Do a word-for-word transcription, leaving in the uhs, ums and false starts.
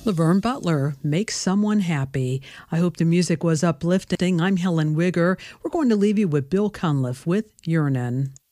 Laverne Butler makes someone happy. I hope the music was uplifting. I'm Helen Wigger. We're going to leave you with Bill Cunliffe with Yearnin'.